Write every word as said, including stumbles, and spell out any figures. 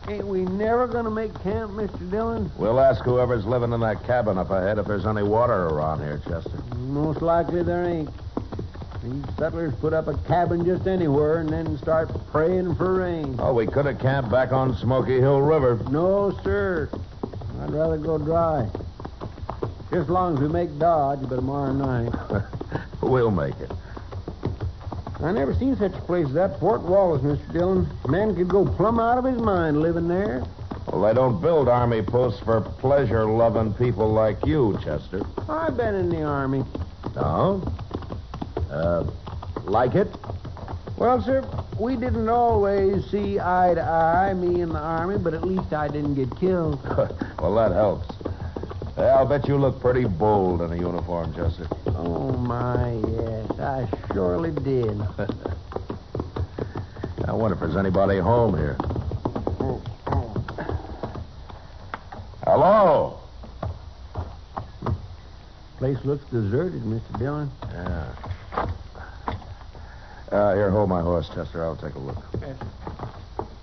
Ain't we never gonna make camp, Mister Dillon? We'll ask whoever's living in that cabin up ahead if there's any water around here, Chester. Most likely there ain't. These settlers put up a cabin just anywhere and then start praying for rain. Oh, we could have camped back on Smoky Hill River. No, sir. I'd rather go dry. Just as long as we make Dodge by tomorrow night. We'll make it. I never seen such a place as that Fort Wallace, Mister Dillon. Man could go plumb out of his mind living there. Well, they don't build army posts for pleasure-loving people like you, Chester. I've been in the Army. No? Uh, like it? Well, sir, we didn't always see eye to eye, me and the Army, but at least I didn't get killed. Well, that helps. Hey, I'll bet you look pretty bold in a uniform, Chester. Oh, my, yes. I surely did. I wonder if there's anybody home here. Hello? Place looks deserted, Mister Dillon. Yeah. Uh, here, hold my horse, Chester. I'll take a look. Yes.